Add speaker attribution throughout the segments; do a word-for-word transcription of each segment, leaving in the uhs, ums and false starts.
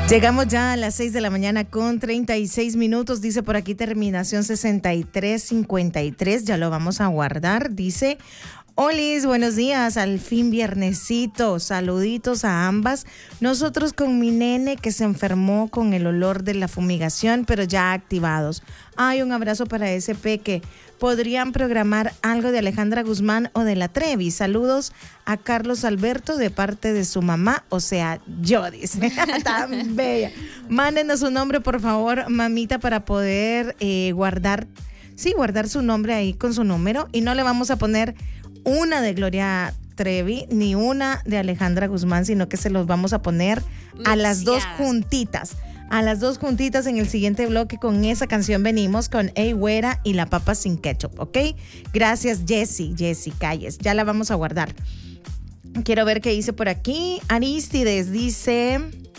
Speaker 1: Llegamos ya a las seis de la mañana con treinta y seis minutos. Dice por aquí terminación sesenta y tres cincuenta y tres. Ya lo vamos a guardar. Dice: Olis, buenos días, al fin viernesito, saluditos a ambas. Nosotros con mi nene que se enfermó con el olor de la fumigación, pero ya activados. Ay, un abrazo para ese peque. ¿Podrían programar algo de Alejandra Guzmán o de la Trevi? Saludos a Carlos Alberto de parte de su mamá, o sea, yo, dice. Tan bella. Mándenos su nombre, por favor, mamita, para poder eh, guardar, sí, guardar su nombre ahí con su número, y no le vamos a poner una de Gloria Trevi ni una de Alejandra Guzmán, sino que se los vamos a poner a las dos juntitas. A las dos juntitas en el siguiente bloque. Con esa canción venimos con Ey Güera y la papa sin ketchup, ¿ok? Gracias, Jessie, Jessie Calles. Ya la vamos a guardar. Quiero ver qué dice por aquí. Aristides dice...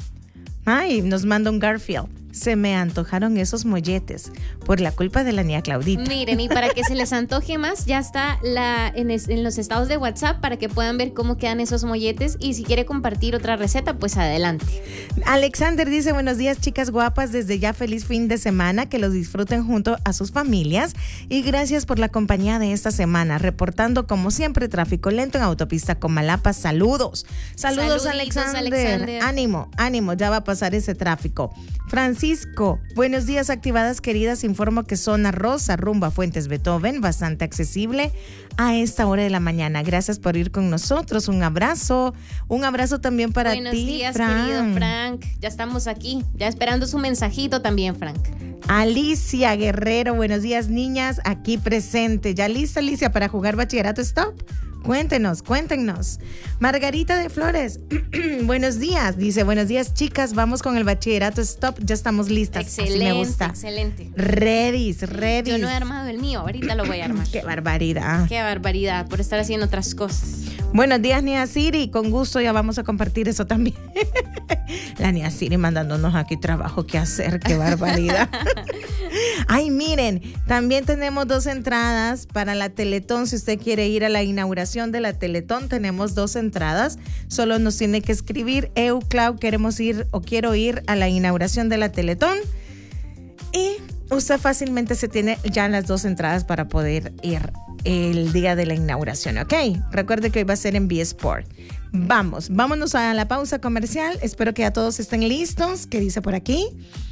Speaker 1: Ay, nos manda un Garfield. Se me antojaron esos molletes por la culpa de la niña Claudita.
Speaker 2: Miren, y para que se les antoje más, ya está la en, es, en los estados de WhatsApp para que puedan ver cómo quedan esos molletes, y si quiere compartir otra receta, pues adelante.
Speaker 1: Alexander dice: buenos días, chicas guapas, desde ya feliz fin de semana, que los disfruten junto a sus familias, y gracias por la compañía de esta semana, reportando como siempre tráfico lento en autopista Comalapa. Saludos, saludos Alexander. Alexander, ánimo, ánimo, ya va a pasar ese tráfico. Francisco, buenos días, activadas queridas, informo que zona rosa rumbo a Fuentes Beethoven, bastante accesible a esta hora de la mañana. Gracias por ir con nosotros, un abrazo, un abrazo también para
Speaker 2: buenos
Speaker 1: ti,
Speaker 2: días,
Speaker 1: Frank.
Speaker 2: querido Frank, ya estamos aquí, ya esperando su mensajito también, Frank.
Speaker 1: Alicia Guerrero, buenos días, niñas, aquí presente. ¿Ya lista, Alicia, para jugar Bachillerato Stop? Cuéntenos, cuéntenos. Margarita de Flores, buenos días. Dice: buenos días, chicas, vamos con el Bachillerato Stop. Ya estamos listas.
Speaker 2: Excelente,
Speaker 1: así me gusta.
Speaker 2: Excelente.
Speaker 1: Redis, redis.
Speaker 2: Yo no he armado el mío, ahorita lo voy a armar.
Speaker 1: Qué barbaridad.
Speaker 2: Qué barbaridad, por estar haciendo otras cosas.
Speaker 1: Buenos días, Nia Siri. Con gusto ya vamos a compartir eso también. La Nia Siri mandándonos aquí trabajo que hacer. Qué barbaridad. Ay, miren, también tenemos dos entradas para la Teletón. Si usted quiere ir a la inauguración de la Teletón, tenemos dos entradas. Solo nos tiene que escribir: Euclau, queremos ir o quiero ir a la inauguración de la Teletón. Y usted fácilmente se tiene ya las dos entradas para poder ir el día de la inauguración, ¿ok? Recuerde que hoy va a ser en B Sport. Vamos, vámonos a la pausa comercial. Espero que ya todos estén listos. ¿Qué dice por aquí?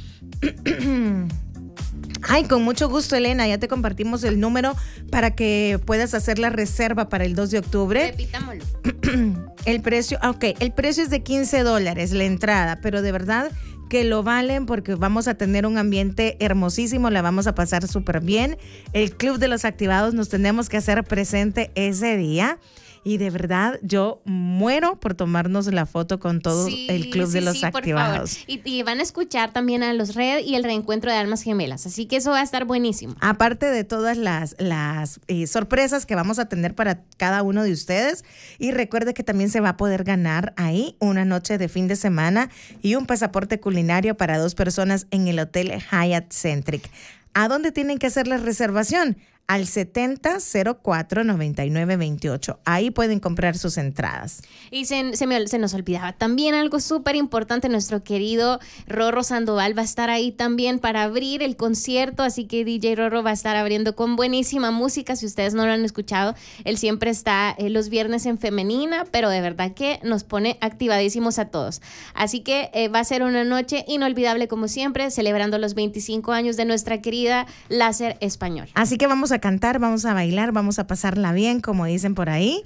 Speaker 1: Ay, con mucho gusto, Elena, ya te compartimos el número para que puedas hacer la reserva para el dos de octubre.
Speaker 2: Repitámoslo.
Speaker 1: El precio, ok, el precio es de quince dólares la entrada, pero de verdad que lo valen porque vamos a tener un ambiente hermosísimo, la vamos a pasar súper bien. El Club de los Activados nos tenemos que hacer presente ese día. Y de verdad, yo muero por tomarnos la foto con todo sí, el Club sí, de los sí, Activados.
Speaker 2: Y, y van a escuchar también a los Red y el reencuentro de Almas Gemelas. Así que eso va a estar buenísimo.
Speaker 1: Aparte de todas las, las eh, sorpresas que vamos a tener para cada uno de ustedes. Y recuerde que también se va a poder ganar ahí una noche de fin de semana y un pasaporte culinario para dos personas en el Hotel Hyatt Centric. ¿A dónde tienen que hacer la reservación? Al setenta cero cuatro noventa y nueve veintiocho. Ahí pueden comprar sus entradas.
Speaker 2: Y se, se, me, se nos olvidaba también algo súper importante. Nuestro querido Rorro Sandoval va a estar ahí también para abrir el concierto. Así que D J Rorro va a estar abriendo con buenísima música. Si ustedes no lo han escuchado, él siempre está eh, los viernes en Femenina, pero de verdad que nos pone activadísimos a todos. Así que eh, va a ser una noche inolvidable como siempre, celebrando los veinticinco años de nuestra querida Láser Español.
Speaker 1: Así que vamos a a cantar, vamos a bailar, vamos a pasarla bien, como dicen por ahí,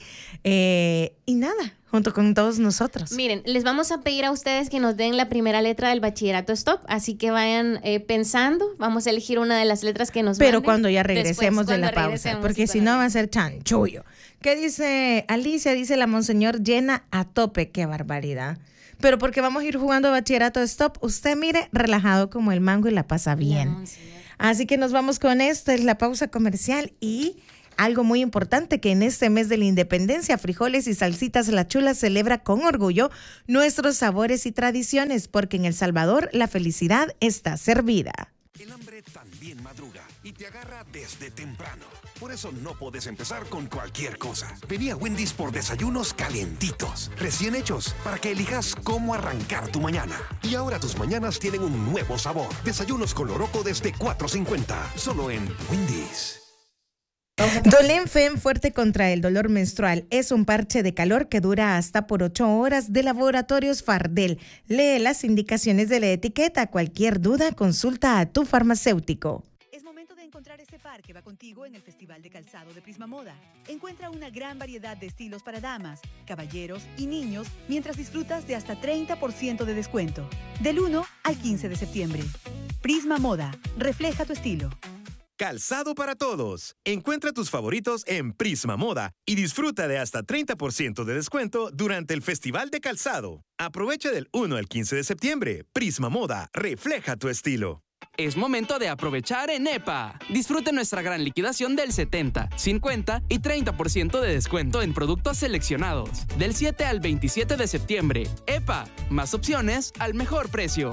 Speaker 1: eh, y nada, junto con todos nosotros.
Speaker 2: Miren, les vamos a pedir a ustedes que nos den la primera letra del Bachillerato Stop, así que vayan eh, pensando, vamos a elegir una de las letras que nos
Speaker 1: Pero
Speaker 2: manden.
Speaker 1: cuando ya regresemos
Speaker 2: Después,
Speaker 1: de la pausa, porque si no va a ser chanchullo. ¿Qué dice Alicia? Dice la Monseñor llena a tope, qué barbaridad. Pero porque vamos a ir jugando Bachillerato Stop, usted mire, relajado como el mango y la pasa bien. La Así que nos vamos con esta, es la pausa comercial y algo muy importante que en este mes de la independencia, Frijoles y Salsitas La Chula celebra con orgullo nuestros sabores y tradiciones, porque en El Salvador la felicidad está servida.
Speaker 3: El hambre también madruga. y te agarra desde temprano. Por eso no puedes empezar con cualquier cosa. Vení a Wendy's por desayunos calientitos, recién hechos, para que elijas cómo arrancar tu mañana. Y ahora tus mañanas tienen un nuevo sabor. Desayunos con loroco desde cuatro cincuenta, solo en Wendy's.
Speaker 1: Dolenfen fuerte contra el dolor menstrual. Es un parche de calor que dura hasta por ocho horas de Laboratorios Fardel. Lee las indicaciones de la etiqueta. Cualquier duda, consulta a tu farmacéutico.
Speaker 4: Es momento de encontrar ese par que va contigo en el Festival de Calzado de Prisma Moda. Encuentra una gran variedad de estilos para damas, caballeros y niños mientras disfrutas de hasta treinta por ciento de descuento. Del uno al quince de septiembre. Prisma Moda. Refleja tu estilo.
Speaker 5: Calzado para todos. Encuentra tus favoritos en Prisma Moda y disfruta de hasta treinta por ciento de descuento durante el Festival de Calzado. Aprovecha del uno al quince de septiembre. Prisma Moda, refleja tu estilo.
Speaker 6: Es momento de aprovechar en EPA. Disfrute nuestra gran liquidación del setenta, cincuenta y treinta por ciento de descuento en productos seleccionados. Del siete al veintisiete de septiembre. EPA, más opciones al mejor precio.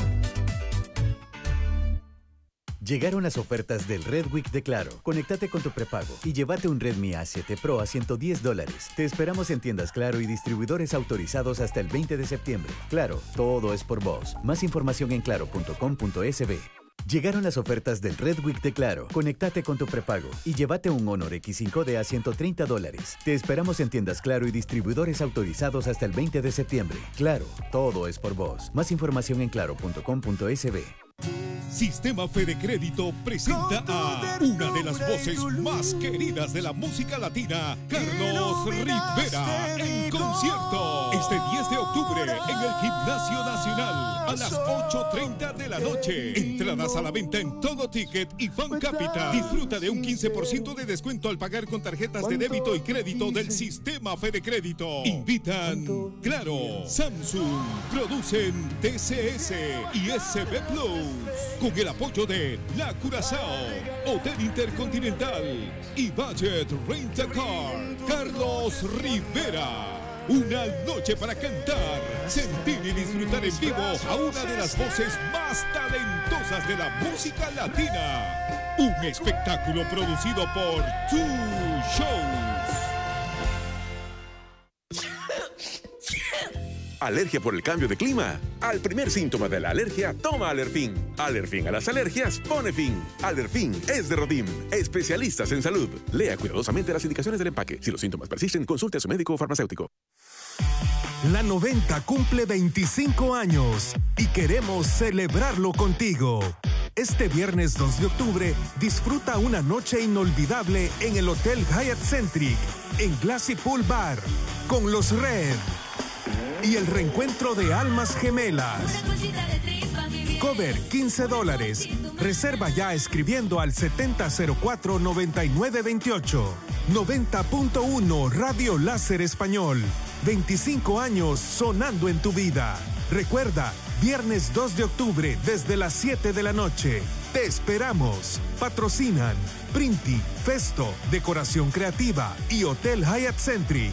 Speaker 7: Llegaron las ofertas del Red Week de Claro. Conéctate con tu prepago y llévate un Redmi A siete Pro a ciento diez dólares. Te esperamos en tiendas Claro y distribuidores autorizados hasta el veinte de septiembre. Claro, todo es por vos. Más información en claro punto com punto es be. Llegaron las ofertas del Red Week de Claro. Conéctate con tu prepago y llévate un Honor equis cinco de a ciento treinta dólares. Te esperamos en tiendas Claro y distribuidores autorizados hasta el veinte de septiembre. Claro, todo es por vos. Más información en claro punto com punto es be.
Speaker 8: Sistema Fede Crédito presenta a una de las voces más queridas de la música latina, Carlos Rivera, en concierto. Este diez de octubre en el Gimnasio Nacional a las ocho treinta de la noche. Entradas a la venta en Todo Ticket y Fan Capital. Disfruta de un quince por ciento de descuento al pagar con tarjetas de débito y crédito del Sistema Fede Crédito. Invitan Claro, Samsung, producen T C S y S B Plus. Con el apoyo de La Curazao, Hotel Intercontinental y Budget Rent a Car. Carlos Rivera. Una noche para cantar, sentir y disfrutar en vivo a una de las voces más talentosas de la música latina. Un espectáculo producido por Two Shows.
Speaker 3: ¿Alergia por el cambio de clima? Al primer síntoma de la alergia, toma Alerfin. Alerfin a las alergias, pone fin. Alerfin es de Rodim, especialistas en salud. Lea cuidadosamente las indicaciones del empaque. Si los síntomas persisten, consulte a su médico o farmacéutico.
Speaker 9: La noventa cumple veinticinco años y queremos celebrarlo contigo. Este viernes dos de octubre, disfruta una noche inolvidable en el Hotel Hyatt Centric, en Glassy Pool Bar, con los Red. Y el reencuentro de almas gemelas. Cover quince dólares. Reserva ya escribiendo al setenta cero cuatro noventa y nueve veintiocho. noventa punto uno Radio Láser Español. veinticinco años sonando en tu vida. Recuerda, viernes dos de octubre desde las siete de la noche. Te esperamos. Patrocinan Printi, Festo, Decoración Creativa y Hotel Hyatt Centric.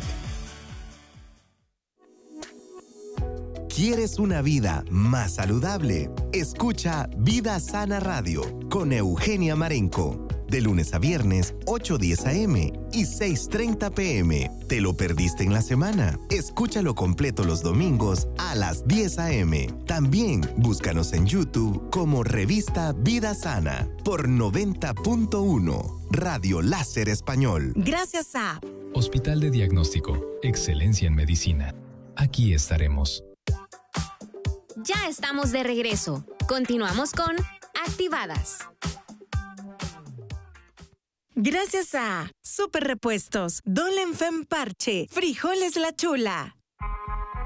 Speaker 10: ¿Quieres una vida más saludable? Escucha Vida Sana Radio con Eugenia Marenco. De lunes a viernes, ocho diez a eme y seis treinta pe eme. ¿Te lo perdiste en la semana? Escúchalo completo los domingos a las diez a eme. También búscanos en YouTube como Revista Vida Sana por noventa punto uno Radio Láser Español.
Speaker 4: Gracias a
Speaker 11: Hospital de Diagnóstico, Excelencia en Medicina. Aquí estaremos.
Speaker 2: Ya estamos de regreso. Continuamos con Activadas.
Speaker 4: Gracias a Super Repuestos, Dolenfen Parche, Frijoles La Chula,